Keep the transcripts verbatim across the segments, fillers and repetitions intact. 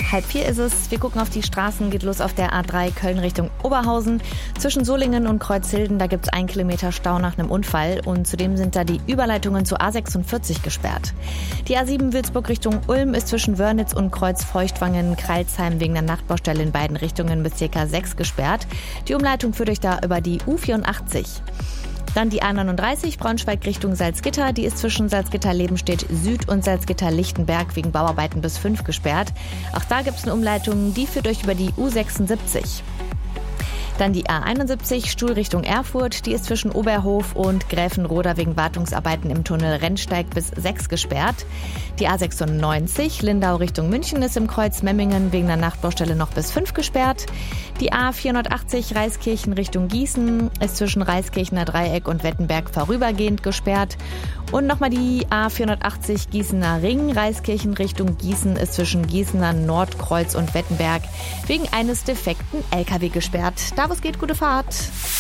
Halb vier ist es. Wir gucken auf die Straßen. Geht los auf der A drei Köln Richtung Oberhausen. Zwischen Solingen und Kreuzhilden, da gibt es ein Kilometer Stau nach einem Unfall. Und zudem sind da die Überleitungen zur A sechsundvierzig gesperrt. Die A sieben Würzburg Richtung Ulm ist zwischen Wörnitz und Kreuz-Feuchtwangen-Kreilsheim wegen der Nachtbaustelle in beiden Richtungen bis ca. sechs gesperrt. Die Umleitung führt euch da über die U vierundachtzig. Dann die A neununddreißig Braunschweig Richtung Salzgitter. Die ist zwischen Salzgitter-Lebenstedt Süd und Salzgitter-Lichtenberg wegen Bauarbeiten bis fünf gesperrt. Auch da gibt es eine Umleitung, die führt euch über die U sechsundsiebzig. Dann die A einundsiebzig Stuhl Richtung Erfurt. Die ist zwischen Oberhof und Gräfenroda wegen Wartungsarbeiten im Tunnel Rennsteig bis sechs gesperrt. Die A sechsundneunzig Lindau Richtung München ist im Kreuz Memmingen wegen der Nachtbaustelle noch bis fünf gesperrt. Die A vierhundertachtzig Reiskirchen Richtung Gießen ist zwischen Reiskirchener Dreieck und Wettenberg vorübergehend gesperrt. Und nochmal die A vierhundertachtzig Gießener Ring, Reiskirchen Richtung Gießen ist zwischen Gießener Nordkreuz und Wettenberg wegen eines defekten L K W gesperrt. Da wo es geht, gute Fahrt.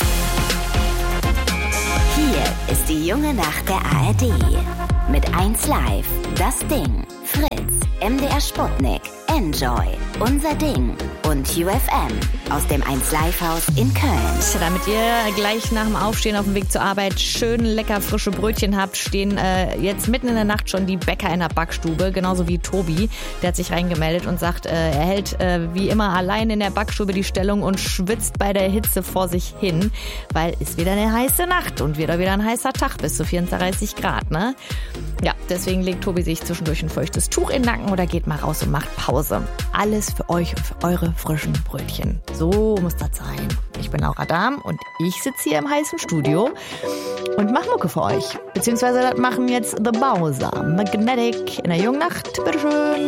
Hier ist die junge Nacht der A R D. Mit eins Live, das Ding, Fritz, M D R Sputnik, Enjoy, Unser Ding und U F M aus dem eins Live Haus in Köln. Damit ihr gleich nach dem Aufstehen auf dem Weg zur Arbeit schön lecker frische Brötchen habt, stehen äh, jetzt mitten in der Nacht schon die Bäcker in der Backstube, genauso wie Tobi. Der hat sich reingemeldet und sagt, äh, er hält äh, wie immer allein in der Backstube die Stellung und schwitzt bei der Hitze vor sich hin, weil ist wieder eine heiße Nacht und wieder wieder ein heißer Tag bis zu vierunddreißig Grad, ne? Ja, deswegen legt Tobi sich zwischendurch ein feuchtes Tuch in den Nacken oder geht mal raus und macht Pause. Alles für euch und für eure frischen Brötchen. So muss das sein. Ich bin Laura Dahm und ich sitze hier im heißen Studio und mache Mucke für euch. Beziehungsweise das machen jetzt The Bowser. Magnetic in der jungen Nacht. Bitteschön.